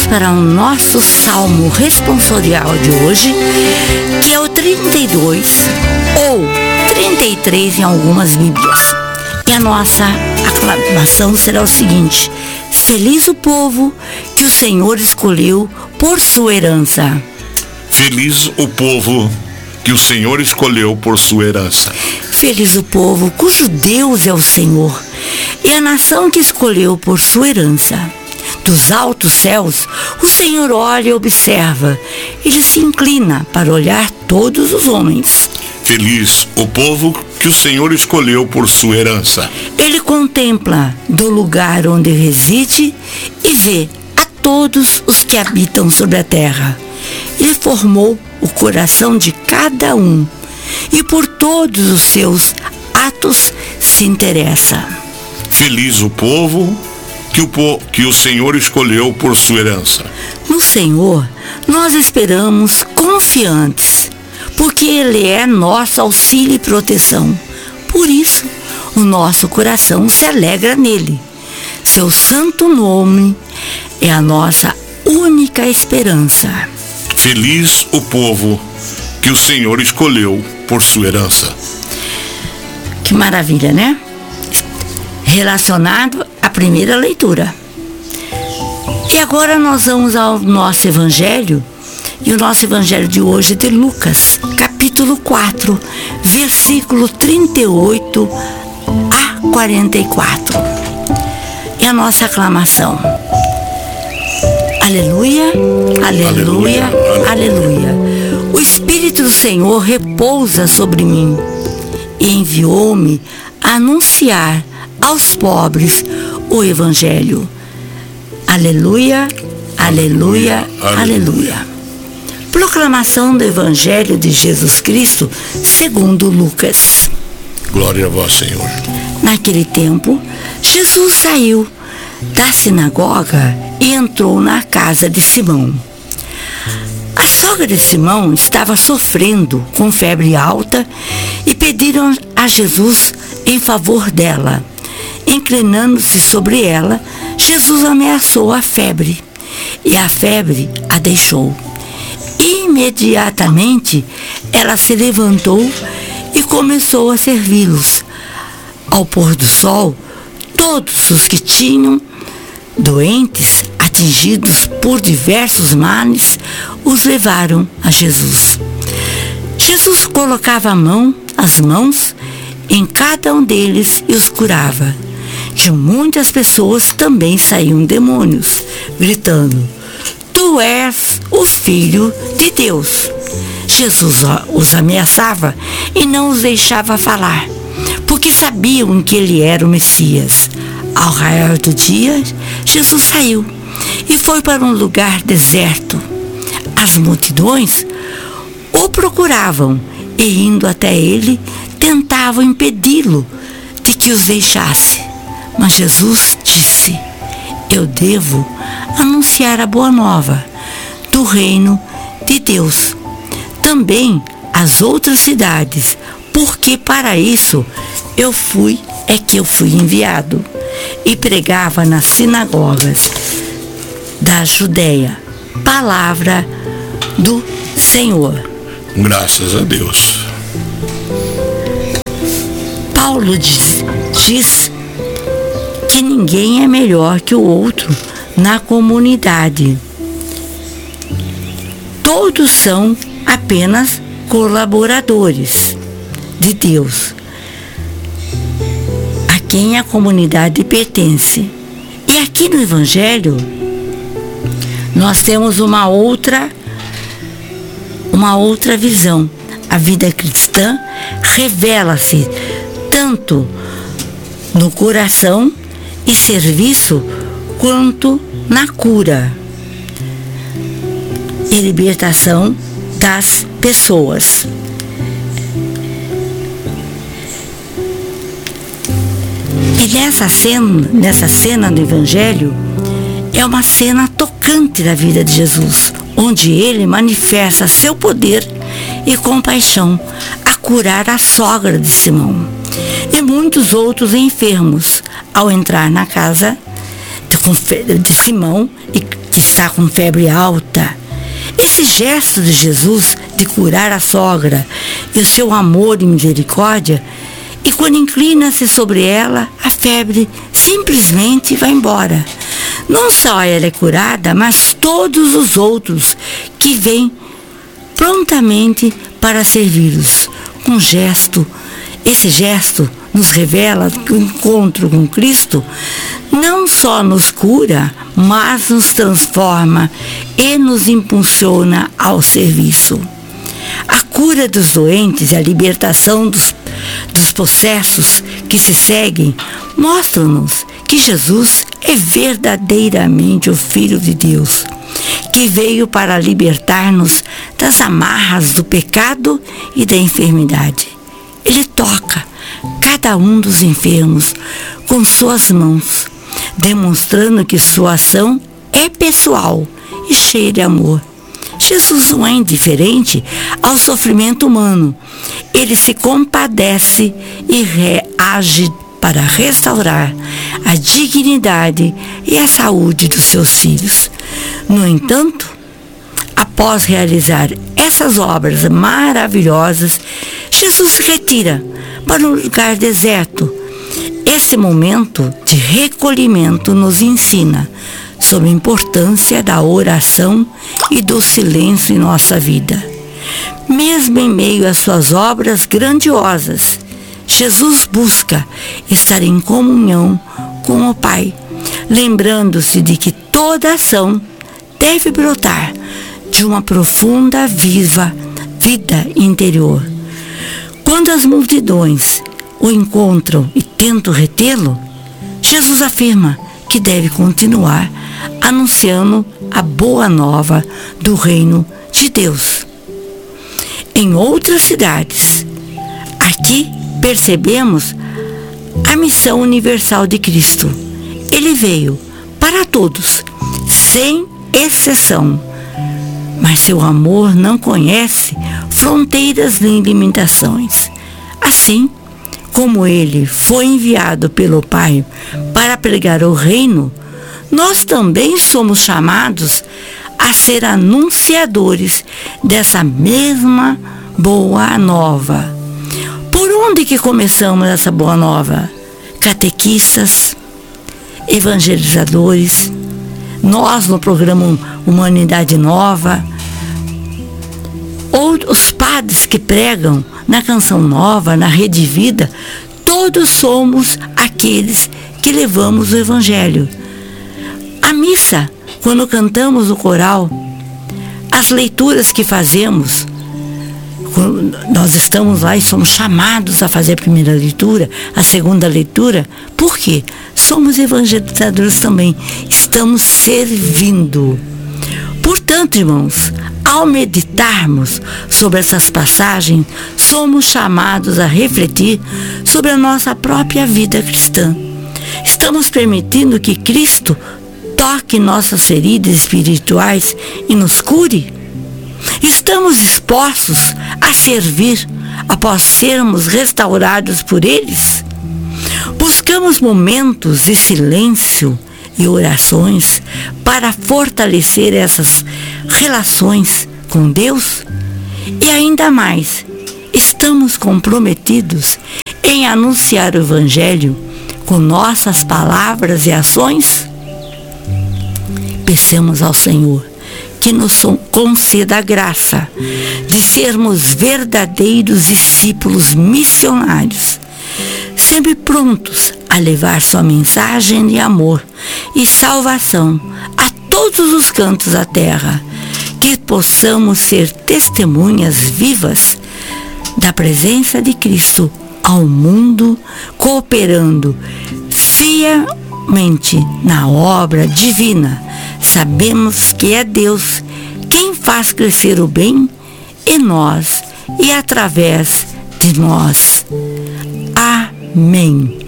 para o nosso salmo responsorial de hoje, que é o 32 ou 33 em algumas Bíblias. E a nossa aclamação será o seguinte: feliz o povo que o Senhor escolheu por sua herança. Feliz o povo que o Senhor escolheu por sua herança. Feliz o povo cujo Deus é o Senhor, e a nação que escolheu por sua herança. Dos altos céus, o Senhor olha e observa. Ele se inclina para olhar todos os homens. Feliz o povo que o Senhor escolheu por sua herança. Ele contempla do lugar onde reside e vê a todos os que habitam sobre a terra. Ele formou o coração de cada um e por todos os seus atos se interessa. Feliz o povo que o Senhor escolheu por sua herança. No Senhor, nós esperamos confiantes, porque Ele é nosso auxílio e proteção. Por isso, o nosso coração se alegra nele. Seu santo nome é a nossa única esperança. Feliz o povo que o Senhor escolheu por sua herança. Que maravilha, né? Relacionado à primeira leitura. E agora nós vamos ao nosso evangelho, e o nosso evangelho de hoje é de Lucas, capítulo 4, versículo 38 a 44. É a nossa aclamação. Aleluia, aleluia, aleluia. O Espírito do Senhor repousa sobre mim e enviou-me a anunciar aos pobres o Evangelho. Aleluia, aleluia, aleluia. Proclamação do Evangelho de Jesus Cristo segundo Lucas. Glória a vós, Senhor. Naquele tempo, Jesus saiu da sinagoga e entrou na casa de Simão. A sogra de Simão estava sofrendo com febre alta e pediram a Jesus em favor dela. Inclinando-se sobre ela, Jesus ameaçou a febre, e a febre a deixou. Imediatamente, ela se levantou e começou a servi-los. Ao pôr do sol, todos os que tinham doentes, atingidos por diversos males, os levaram a Jesus. Jesus colocava as mãos em cada um deles e os curava. De muitas pessoas também saíam demônios, gritando: Tu és o Filho de Deus. Jesus os ameaçava e não os deixava falar, porque sabiam que ele era o Messias. Ao raiar do dia, Jesus saiu e foi para um lugar deserto. As multidões o procuravam e, indo até ele, tentavam impedi-lo de que os deixasse. Mas Jesus disse: Eu devo anunciar a boa nova do reino de Deus também às outras cidades, porque para isso eu fui enviado. E pregava nas sinagogas da Judeia. Palavra do Senhor. Graças a Deus. Paulo diz que ninguém é melhor que o outro na comunidade. Todos são apenas colaboradores de Deus, a quem a comunidade pertence. E aqui no Evangelho, nós temos uma outra visão. A vida cristã revela-se tanto no coração e serviço, quanto na cura e libertação das pessoas. E nessa cena do Evangelho, é uma cena tocante da vida de Jesus, onde ele manifesta seu poder e compaixão a curar a sogra de Simão e muitos outros enfermos ao entrar na casa de Simão, e que está com febre alta. Esse gesto de Jesus de curar a sogra e o seu amor e misericórdia, e quando inclina-se sobre ela, a febre simplesmente vai embora. Não só ela é curada, mas todos os outros que vêm prontamente para servi-los. Esse gesto nos revela que o encontro com Cristo não só nos cura, mas nos transforma e nos impulsiona ao serviço. A cura dos doentes e a libertação dos processos que se seguem mostram-nos que Jesus é verdadeiramente o Filho de Deus, que veio para libertar-nos das amarras do pecado e da enfermidade. Ele toca cada um dos enfermos com suas mãos, demonstrando que sua ação é pessoal e cheia de amor. Jesus não é indiferente ao sofrimento humano. Ele se compadece e reage para restaurar a dignidade e a saúde dos seus filhos. No entanto, após realizar essas obras maravilhosas, Jesus se retira para um lugar deserto. Esse momento de recolhimento nos ensina sobre a importância da oração e do silêncio em nossa vida. Mesmo em meio às suas obras grandiosas, Jesus busca estar em comunhão com o Pai, lembrando-se de que toda ação deve brotar de uma profunda, viva vida interior. Quando as multidões o encontram e tentam retê-lo, Jesus afirma que deve continuar anunciando a boa nova do reino de Deus. Em outras cidades, aqui percebemos a missão universal de Cristo. Ele veio para todos, sem exceção, mas seu amor não conhece fronteiras nem limitações. Assim como ele foi enviado pelo Pai para pregar o reino, nós também somos chamados a ser anunciadores dessa mesma boa nova. Por onde que começamos essa boa nova? Catequistas, evangelizadores, nós no programa Humanidade Nova, ou os padres que pregam na Canção Nova, na Rede Vida, todos somos aqueles que levamos o Evangelho. A missa, quando cantamos o coral, as leituras que fazemos, nós estamos lá e somos chamados a fazer a primeira leitura, a segunda leitura. Por quê? Somos evangelizadores também. Estamos servindo. Portanto, irmãos, ao meditarmos sobre essas passagens, somos chamados a refletir sobre a nossa própria vida cristã. Estamos permitindo que Cristo toque nossas feridas espirituais e nos cure? Estamos dispostos a servir após sermos restaurados por eles? Buscamos momentos de silêncio e orações para fortalecer essas relações com Deus? E ainda mais, estamos comprometidos em anunciar o Evangelho com nossas palavras e ações? Peçamos ao Senhor que nos conceda a graça de sermos verdadeiros discípulos missionários, sempre prontos a levar sua mensagem de amor e salvação a todos os cantos da terra, que possamos ser testemunhas vivas da presença de Cristo ao mundo, cooperando fielmente na obra divina. Sabemos que é Deus quem faz crescer o bem em nós e através de nós. Amém.